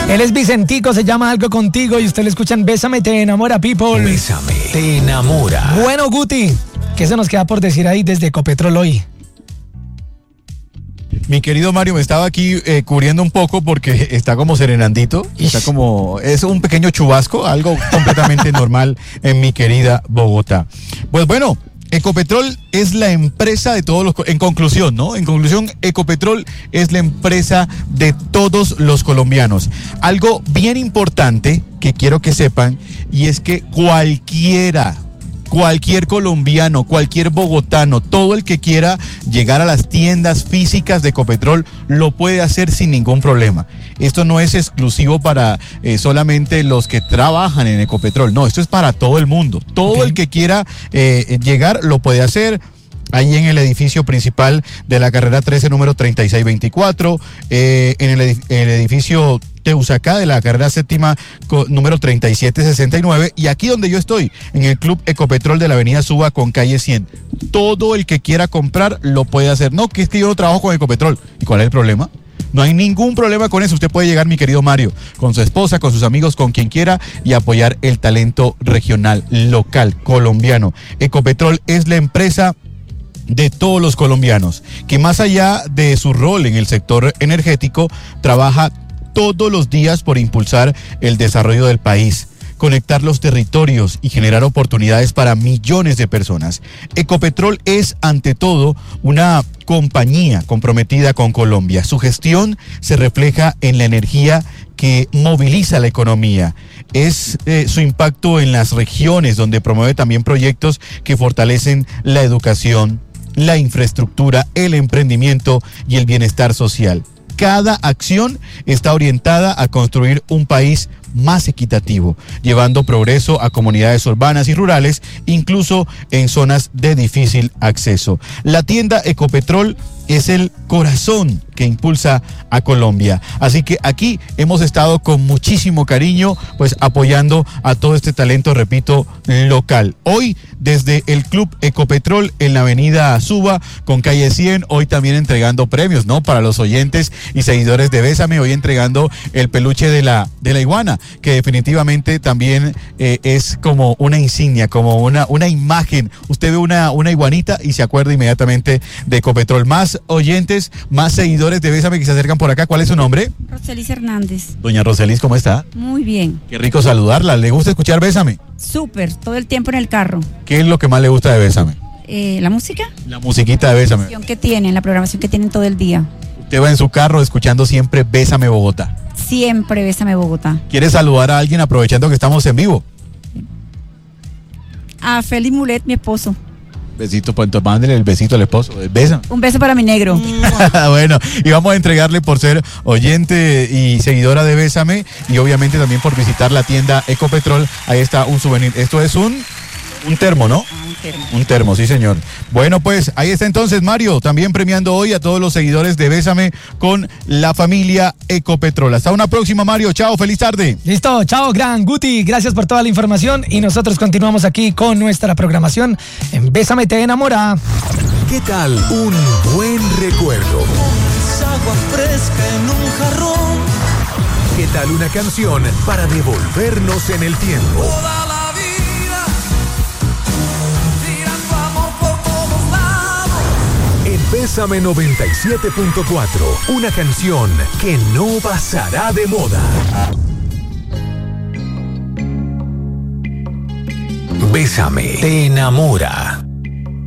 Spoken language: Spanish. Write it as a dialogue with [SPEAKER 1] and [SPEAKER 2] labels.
[SPEAKER 1] Él es Vicentico, se llama Algo Contigo y usted le escuchan Bésame, te enamora, people.
[SPEAKER 2] Bésame, te enamora.
[SPEAKER 1] Bueno, Guti, ¿qué se nos queda por decir ahí desde Ecopetrol hoy?
[SPEAKER 3] Mi querido Mario, me estaba aquí cubriendo un poco porque está como serenandito, es un pequeño chubasco, algo completamente normal en mi querida Bogotá. Pues bueno, Ecopetrol es la empresa de todos los... En conclusión, ¿no? En conclusión, Ecopetrol es la empresa de todos los colombianos. Algo bien importante que quiero que sepan, y es que cualquier colombiano, cualquier bogotano, todo el que quiera llegar a las tiendas físicas de Ecopetrol lo puede hacer sin ningún problema. Esto no es exclusivo para solamente los que trabajan en Ecopetrol, no, esto es para todo el mundo. Todo el que quiera llegar lo puede hacer. Ahí en el edificio principal de la carrera 13, número 3624, en el edificio Teusacá de la carrera séptima, número 3769, y aquí donde yo estoy, en el Club Ecopetrol de la avenida Suba con calle 100. Todo el que quiera comprar lo puede hacer. No, que es que yo no trabajo con Ecopetrol. ¿Y cuál es el problema? No hay ningún problema con eso. Usted puede llegar, mi querido Mario, con su esposa, con sus amigos, con quien quiera, y apoyar el talento regional, local, colombiano. Ecopetrol es la empresa de todos los colombianos, que más allá de su rol en el sector energético, trabaja todos los días por impulsar el desarrollo del país, conectar los territorios y generar oportunidades para millones de personas. Ecopetrol es, ante todo, una compañía comprometida con Colombia. Su gestión se refleja en la energía que moviliza la economía. Es su impacto en las regiones, donde promueve también proyectos que fortalecen la educación, la infraestructura, el emprendimiento y el bienestar social. Cada acción está orientada a construir un país más equitativo, llevando progreso a comunidades urbanas y rurales, incluso en zonas de difícil acceso. La tienda Ecopetrol es el corazón que impulsa a Colombia. Así que aquí hemos estado con muchísimo cariño, pues apoyando a todo este talento, repito, local. Hoy, desde el Club Ecopetrol en la avenida Suba con calle 100, hoy también entregando premios, ¿no? Para los oyentes y seguidores de Bésame, hoy entregando el peluche de la iguana, que definitivamente también es como una insignia, como una imagen. Usted ve una iguanita y se acuerda inmediatamente de Ecopetrol. Más oyentes, más seguidores de Bésame que se acercan por acá. ¿Cuál es su nombre?
[SPEAKER 4] Roselis Hernández.
[SPEAKER 3] Doña Roselis, ¿cómo está?
[SPEAKER 4] Muy bien.
[SPEAKER 3] Qué rico saludarla. ¿Le gusta escuchar Bésame?
[SPEAKER 4] Súper, todo el tiempo en el carro.
[SPEAKER 3] ¿Qué es lo que más le gusta de Bésame?
[SPEAKER 4] ¿La música?
[SPEAKER 3] La musiquita de Bésame.
[SPEAKER 4] La programación que tienen todo el día.
[SPEAKER 3] Usted va en su carro escuchando siempre Bésame Bogotá.
[SPEAKER 4] Siempre Bésame Bogotá.
[SPEAKER 3] ¿Quiere saludar a alguien aprovechando que estamos en vivo?
[SPEAKER 4] A Félix Mulet, mi esposo.
[SPEAKER 3] Besito, pues mándele el besito al esposo. Bésame.
[SPEAKER 4] Un beso para mi negro.
[SPEAKER 3] Bueno, y vamos a entregarle por ser oyente y seguidora de Bésame, y obviamente también por visitar la tienda Ecopetrol. Ahí está un souvenir. Esto es un termo, ¿no? Un termo, sí señor. Bueno, pues ahí está entonces Mario, también premiando hoy a todos los seguidores de Bésame con la familia Ecopetrol. Hasta una próxima, Mario. Chao, feliz tarde.
[SPEAKER 1] Listo, chao, gran Guti. Gracias por toda la información y nosotros continuamos aquí con nuestra programación en Bésame, te enamora.
[SPEAKER 2] ¿Qué tal un buen recuerdo?
[SPEAKER 5] Agua fresca en un jarrón.
[SPEAKER 2] ¿Qué tal una canción para devolvernos en el tiempo?
[SPEAKER 5] Toda la vida, tirando amor por todos lados.
[SPEAKER 2] En Bésame 97.4, una canción que no pasará de moda. Bésame, te enamora.